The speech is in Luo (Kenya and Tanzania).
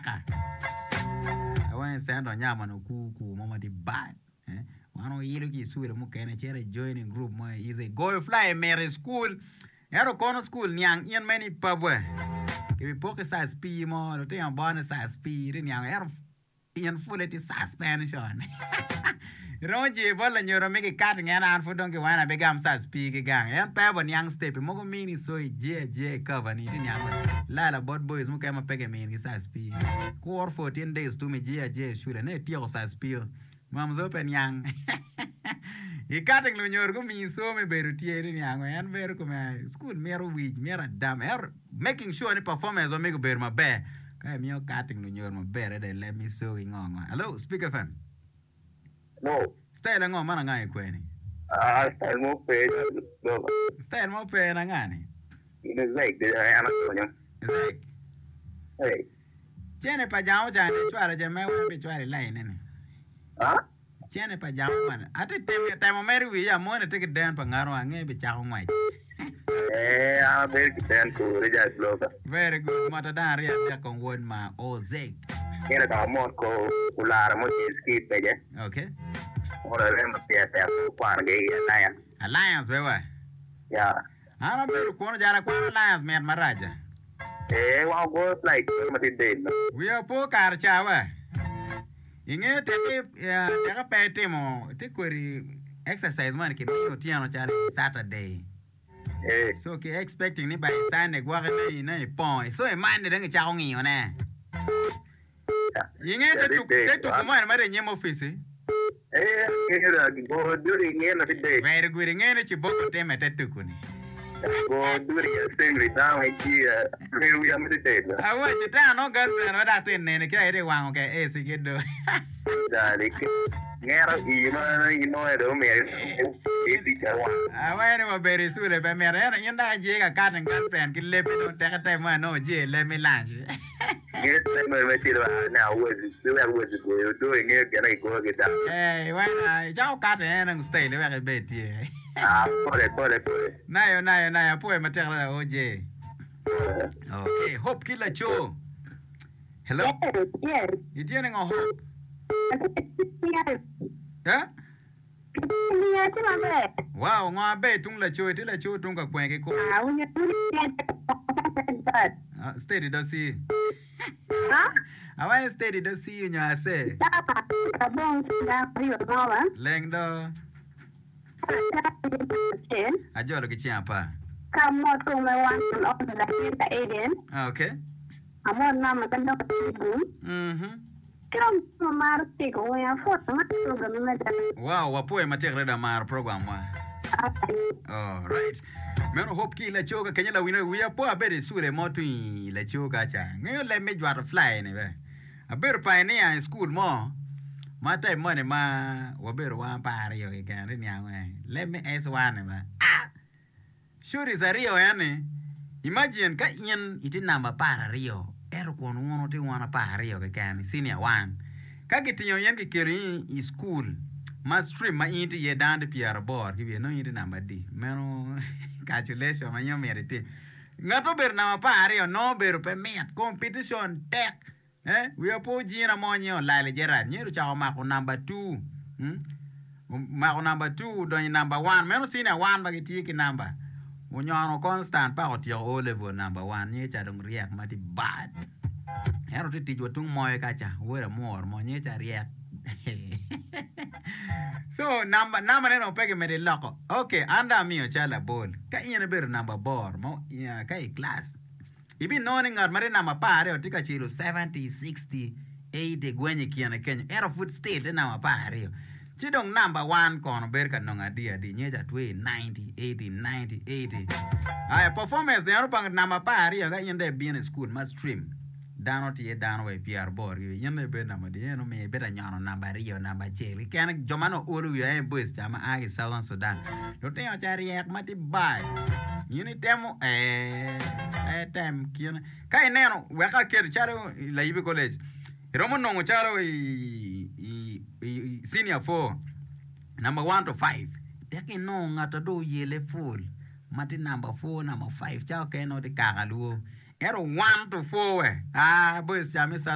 I want to send on Yaman Kuku, Mama the bad. One of you is sweet, Mukana Cherry joining group. Is a go fly Mary school. Aero corner school, Nyang, Ian many pubwe. If you poke size P more, the thing bonus size P, then young air Ian full at size Spanish on. Roji, well, and you're making cutting and for don't get one, I began size P gang. And Pab young step, Mogo mini so J cover, needing young Lala bot boys, Mukama Pegamin, size P. Core 14 days to me, J shoot and a teal size P. Mom's open young. He cutting on your gummy so me better tearing young and very come school mere week, mere damn air, making sure any performance will make a bear my bear. I'm your cutting on your bear, then let me sewing on. Hello, speaker fan. No. Stay along on Manangai Quenny. Style more pay. Stay more pay and Angani. It is like the Amazonian. Hey. Jenny Pajama, try to jam will be trying line. Huh? Jenny Pajama. I did take a time of Mary. We are more to take it down Pangaro and maybe Chow White. I'm very good to Rijas Bloga. Very good. Matadaria, Jack on word my old Zig. Here I want to Ulara Moski Pege. Okay. Or a rim of theatre, Quargay Alliance. Alliance, baby. Yeah. I don't know if Jara Alliance, man, Maraja. Eh, I'll go like we are poor car chawa. Inge take a pay temo, take exercise money, keep you Tiano Saturday. So, expecting it by Sunday, guarantee in a point. So, a man didn't get on you, eh? You get to come on, Madame Yam office. Go during the end of the day. Very good in energy, both them at Tukuni. Go during the same down here. We are meditating. I want you down, no girlfriend, or that in any carry one, okay, as you get do. You know, I don't mean I went very soon if I met you know, Jay, a cat and girlfriend, can let me don't take a time, no, Jay, let me lunch. Yes, now, what is it doing here? Can I go get that? Hey, when I cut and stay very bit here. Put it. Now, poor material, OJ. Okay, Hope Killer Joe. Hello? Yes. You're dealing on Hope? Yeah? Wow, my bed, Tungla Joe, till a Joe Tunga Quanky. Steady, does see. I want to steady, does see you, I say. Langdo. I just look at Champa. Come not to my one of the alien. Okay. I'm on number Come to Marty going for wow, what poem material mar program. All right. Men hope ki la choga kenya we are poor very soon more to la choga cha. Let me draw a fly anyway. A better pioneer in school more. My time money ma waberu one party again. Let me ask one. Sure is a Rio any. Imagine ka in it number para Rio. Erukon one to one pa Rio again, senior one. Kagiti yon yanki kiri in school. Must stream my into ye down the Pierre board. Give you no in number D. Mano calculation, my young merity. Not over now pa Rio, no better per minute. Competition tech. We are poor Gina Monio, Lila Gerard, near to Mako number 2. Mako number 2, doing number 1. Mano senior one baggy number. When you're on a constant part, your O level number 1, nature don't react mighty bad. How to teach you 2 more catcher, where more nature react. So, number no peg me the lock. Okay, under me, chala ball. Can you better number board? More, yeah, class. If you knowing our marine number party or take a chill 70, 60, 80, Gweniki and a Kenya, air foot state in our party. Chidong number 1 corner berka nonga dia di nyeja twe 90 80 90 80. Ay performance ya rupang number pari ya ga yende bien school must stream. Down to ye down way PR board yende be number di no me beta nyano number rio number cheli. Kan jomano olu ya boys jama agi Southern Sudan. Do te ya chari yak mati bye. Yini temo time kiana. Kai neno weka ker charo la ibe college. Romo nongo charo senior 4 number 1 to 5 take no ngata do yele full mati number 4 number 5 chao ke no de kagaluo ero 1 to 4 boys jamisa